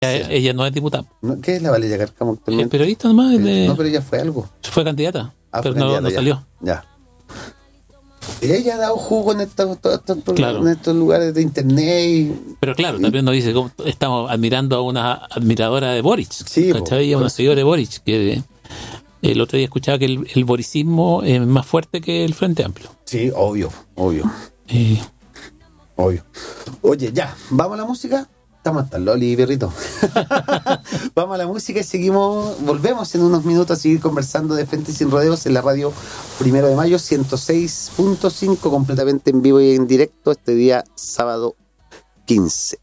Ella no es diputada. ¿Qué es la Valeria Cárcamo actualmente? Es periodista nomás. No, pero ella fue algo. Fue candidata, pero no ya. salió. Ya. Ella ha dado jugo en Claro. en estos lugares de internet. Pero claro, también nos dice cómo estamos admirando a una admiradora de Boric. Sí, ¿cachai? A una seguidora de Boric. Que el otro día escuchaba que el boricismo es más fuerte que el Frente Amplio. Sí, obvio. Obvio. Oye, ya, ¿vamos a la música? Estamos hasta el Loli, perrito. Vamos a la música y volvemos en unos minutos a seguir conversando de Frente Sin Rodeos en la radio 1 de mayo, 106.5, completamente en vivo y en directo este día sábado 15.